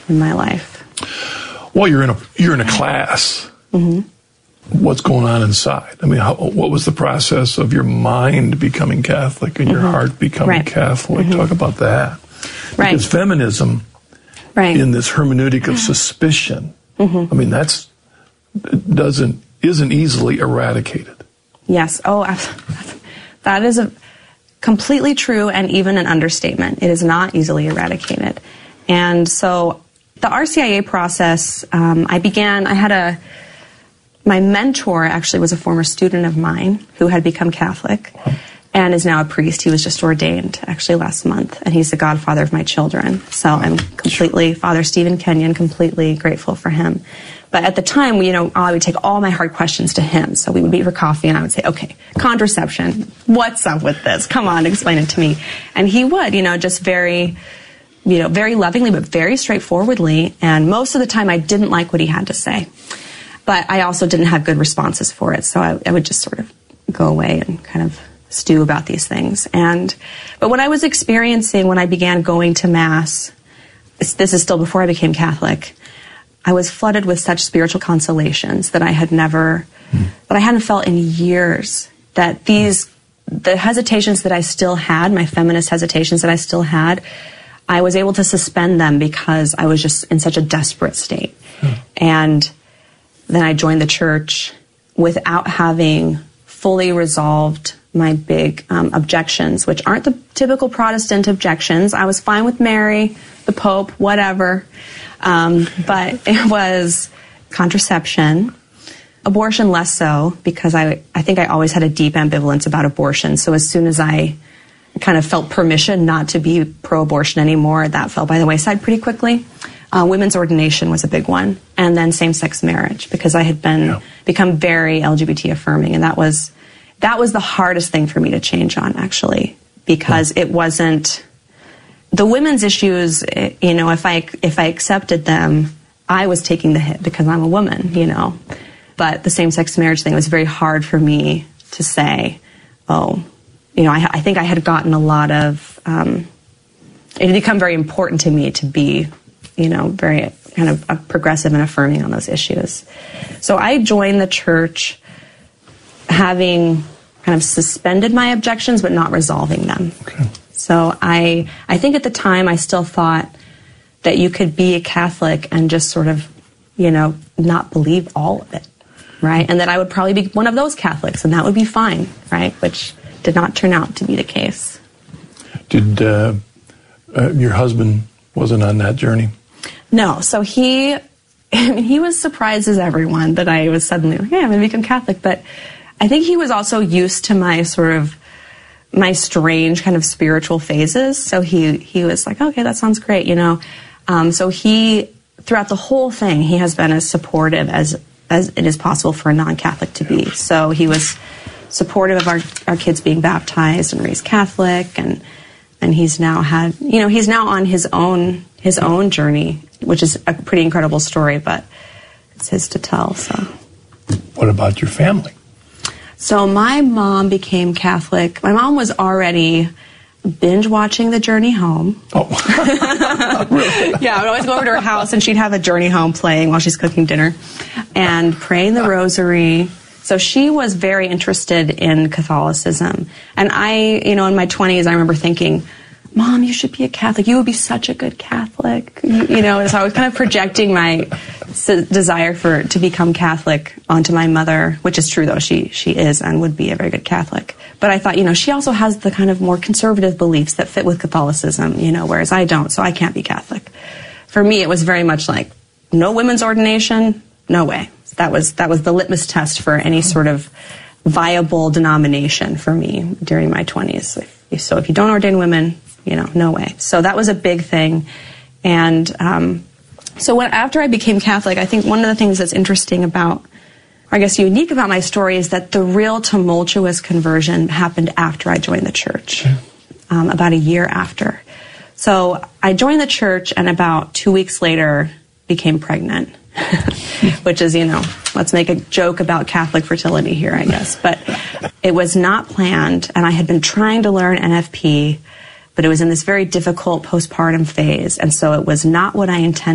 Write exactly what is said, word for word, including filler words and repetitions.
in my life. Well, you're in a you're in a class. Mm-hmm. What's going on inside? I mean, how, what was the process of your mind becoming Catholic and your mm-hmm. heart becoming right. Catholic? Mm-hmm. Talk about that. Right. Because feminism, right. in this hermeneutic of suspicion, mm-hmm. I mean, that's doesn't isn't easily eradicated. Yes. Oh, that is a completely true and even an understatement. It is not easily eradicated. And so the R C I A process, um, I began, I had a, my mentor actually was a former student of mine who had become Catholic and is now a priest. He was just ordained actually last month, and he's the godfather of my children. So I'm completely, Father Stephen Kenyon, completely grateful for him. But at the time, you know, I would take all my hard questions to him. So we would meet for coffee, and I would say, okay, contraception, what's up with this? Come on, explain it to me. And he would, you know, just very, you know, very lovingly, but very straightforwardly. And most of the time, I didn't like what he had to say. But I also didn't have good responses for it. So I, I would just sort of go away and kind of stew about these things. And, but what I was experiencing when I began going to Mass, this is still before I became Catholic, I was flooded with such spiritual consolations that I had never, mm. that I hadn't felt in years. That these, the hesitations that I still had, my feminist hesitations that I still had, I was able to suspend them because I was just in such a desperate state. Mm. And then I joined the church without having fully resolved my big um, objections, which aren't the typical Protestant objections. I was fine with Mary, the Pope, whatever. Um, but it was contraception, abortion less so, because I, I think I always had a deep ambivalence about abortion. So as soon as I kind of felt permission not to be pro-abortion anymore, that fell by the wayside pretty quickly. Uh, women's ordination was a big one. And then same-sex marriage, because I had been yeah. become very L G B T affirming. And that was that was the hardest thing for me to change on, actually, because yeah. it wasn't... The women's issues, you know, if I if I accepted them, I was taking the hit because I'm a woman, you know. But the same-sex marriage thing was very hard for me to say, oh, you know, I, I think I had gotten a lot of, um, it had become very important to me to be, you know, very kind of uh, progressive and affirming on those issues. So I joined the church having kind of suspended my objections but not resolving them. Okay. So I I think at the time I still thought that you could be a Catholic and just sort of, you know, not believe all of it, right? And that I would probably be one of those Catholics and that would be fine, right? Which did not turn out to be the case. Did uh, uh, your husband wasn't on that journey? No. So he, I mean, he was surprised as everyone that I was suddenly like, yeah, I'm going to become Catholic. But I think he was also used to my sort of my strange kind of spiritual phases. So he, he was like, okay, that sounds great, you know. Um, so he, throughout the whole thing, he has been as supportive as, as it is possible for a non-Catholic to be. So he was supportive of our, our kids being baptized and raised Catholic, and and he's now had, you know, he's now on his own, his own journey, which is a pretty incredible story, but it's his to tell, so. What about your family? So my mom became Catholic. My mom was already binge watching The Journey Home. Oh, really? Yeah, I would always go over to her house and she'd have A Journey Home playing while she's cooking dinner and praying the rosary. So she was very interested in Catholicism. And I, you know, in my twenties, I remember thinking, Mom, you should be a Catholic. You would be such a good Catholic. You, you know, and so I was kind of projecting my s- desire for to become Catholic onto my mother, which is true, though. She she is and would be a very good Catholic. But I thought, you know, she also has the kind of more conservative beliefs that fit with Catholicism, you know, whereas I don't, so I can't be Catholic. For me, it was very much like, no women's ordination, no way. That was that was the litmus test for any sort of viable denomination for me during my twenties. So if you don't ordain women, you know, no way. So that was a big thing. And um, so when, after I became Catholic, I think one of the things that's interesting about, or I guess unique about my story, is that the real tumultuous conversion happened after I joined the church, um, about a year after. So I joined the church and about two weeks later became pregnant, which is, you know, let's make a joke about Catholic fertility here, I guess. But it was not planned, and I had been trying to learn N F P, but it was in this very difficult postpartum phase, and so it was not what I intended.